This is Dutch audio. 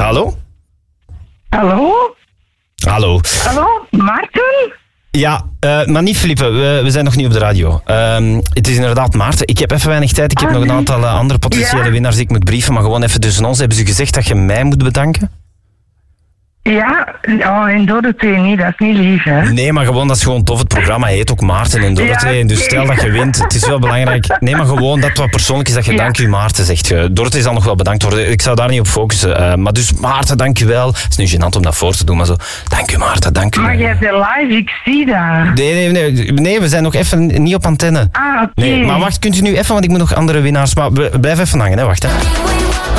Hallo? Hallo? Hallo. Hallo, Maarten? Ja, maar niet Philippe, we zijn nog niet op de radio. Het is inderdaad Maarten. Ik heb even weinig tijd. Ik heb nog een aantal andere potentiële winnaars die ik moet brieven. Maar gewoon even tussen ons. Hebben ze gezegd dat je mij moet bedanken? Ja, en Dorothee niet, dat is niet lief, hè? Nee, maar gewoon, dat is gewoon tof. Het programma heet ook Maarten en Dorothee. Ja, Dus stel dat je wint, het is wel belangrijk. Nee, maar gewoon dat wat persoonlijk is, dat je dank u Maarten zegt. Dorothee zal nog wel bedankt worden. Ik zou daar niet op focussen. Maar dus Maarten, dank u wel. Het is nu gênant om dat voor te doen, maar zo. Dank u Maarten, dank u. Maar jij bent live, ik zie dat. Nee, we zijn nog even niet op antenne. Ah, oké. Nee, maar wacht, kunt u nu even, want ik moet nog andere winnaars... Maar blijf even hangen, hè. Wacht, hè.